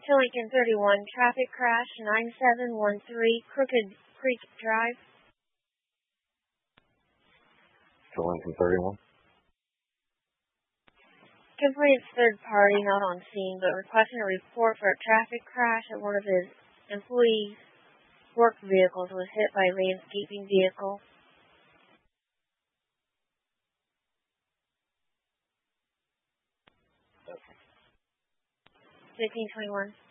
To Lincoln 31, traffic crash 9713 Crooked Creek Drive. To Lincoln 31. Complainant's third party not on scene, but requesting a report for a traffic crash at one of his employees' work vehicles was hit by a landscaping vehicle. 1521.